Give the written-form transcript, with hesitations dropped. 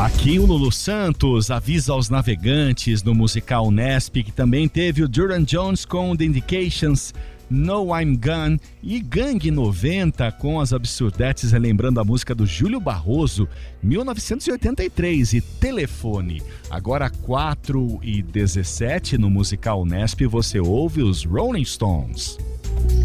Aqui o Lulu Santos avisa aos navegantes no musical Nesp, que também teve o Duran Jones com The Indications, No I'm Gone, e Gangue 90 com as Absurdettes, relembrando a música do Júlio Barroso, 1983, e Telefone. Agora 4h17 no musical Nesp, você ouve os Rolling Stones.